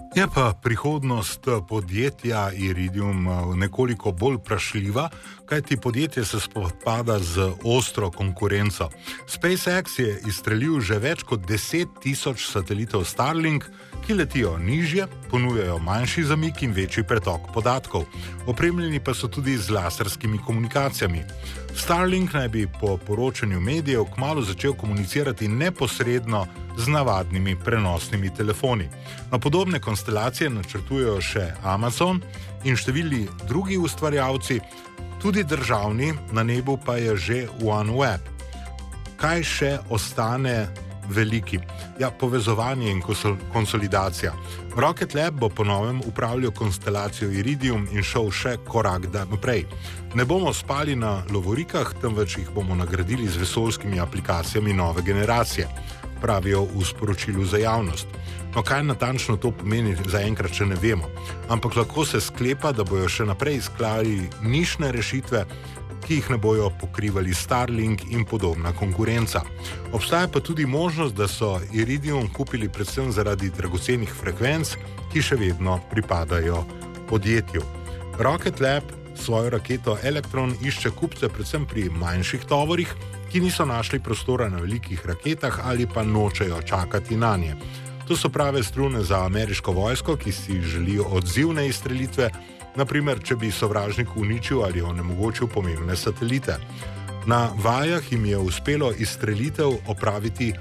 Je pa prihodnost podjetja Iridium nekoliko bolj vprašljiva, kajti podjetje se spopada z ostro konkurenco. SpaceX je izstrelil že več kot 10.000 satelitov Starlink, ki letijo nižje, ponujajo manjši zamik in večji pretok podatkov. Opremljeni pa so tudi z laserskimi komunikacijami. Starlink naj bi po poročanju medijev kmalu začel komunicirati neposredno z navadnimi prenosnimi telefoni. Na podobne konstelacije načrtujejo še Amazon in številni drugi ustvarjalci, tudi državni, na nebu pa je že OneWeb. Kaj še ostane veliki? Ja, povezovanje in konsolidacija. Rocket Lab bo po novem upravljal konstelacijo Iridium in šel še korak naprej. Ne bomo spali na lovorikah, temveč jih bomo nagradili z vesoljskimi aplikacijami nove generacije, pravijo v sporočilu za javnost. No, kaj natančno to pomeni, zaenkrat še ne vemo, ampak lahko se sklepa, da bojo še naprej iskali nišne rešitve, ki jih ne bojo pokrivali Starlink in podobna konkurenca. Obstaja pa tudi možnost, da so Iridium kupili predvsem zaradi dragocenih frekvenc, ki še vedno pripadajo podjetju. Rocket Lab svojo raketo Electron išče kupce predvsem pri manjših tovorih, ki niso našli prostora na velikih raketah ali pa nočejo čakati na nje. To so prave strune za ameriško vojsko, ki si želijo odzivne izstrelitve, naprimer, če bi sovražnik uničil ali onemogočil pomembne satelite. Na vajah jim je uspelo izstrelitev opraviti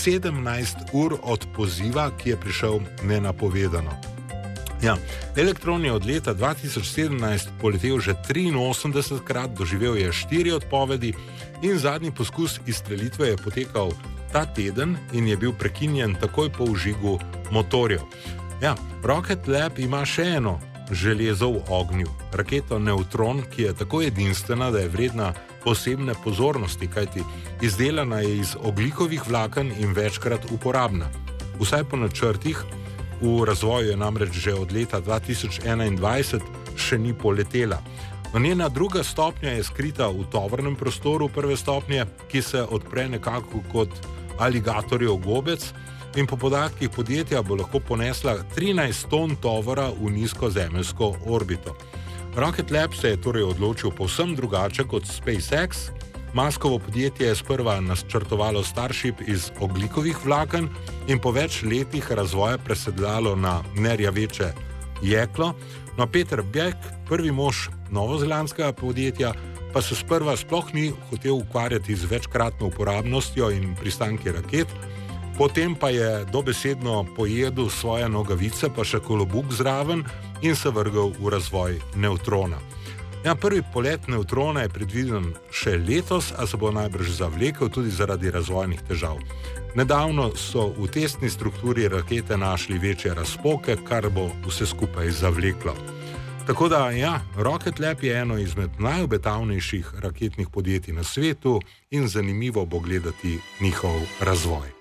17 ur od poziva, ki je prišel nenapovedano. Ja, Electron je od leta 2017 poletel že 83krat, doživel je 4 odpovedi in zadnji poskus izstrelitve je potekal ta teden in je bil prekinjen takoj po vžigu motorjev. Ja, Rocket Lab ima še eno železo v ognju, raketo Neutron, ki je tako edinstvena, da je vredna posebne pozornosti, kajti izdelana je iz ogljikovih vlaken in večkrat uporabna. Vsaj po načrtih, v razvoju je namreč že od leta 2021, še ni poletela. Njena druga stopnja je skrita v tovornem prostoru prve stopnje, ki se odpre nekako kot aligatorjev gobec, in po podatkih podjetja bo lahko ponesla 13 ton tovora v nizkozemeljsko orbito. Rocket Lab se je torej odločil povsem drugače kot SpaceX. Muskovo podjetje je sprva načrtovalo Starship iz ogljikovih vlaken in po več letih razvoja presedlalo na nerjaveče jeklo. No, Peter Beck, prvi mož novozelandskega podjetja, pa se sprva sploh ni hotel ukvarjati z večkratno uporabnostjo in pristanki raket, potem pa je dobesedno pojedel svoje nogavice, pa še kolobuk zraven in se vrgel v razvoj Neutrona. Ja, prvi polet Neutrona je predviden še letos, a se bo najbrž zavlekel tudi zaradi razvojnih težav. Nedavno so v testni strukturi rakete našli večje razpoke, kar bo vse skupaj zavleklo. Tako da, ja, Rocket Lab je eno izmed najobetavnejših raketnih podjetij na svetu in zanimivo bo gledati njihov razvoj.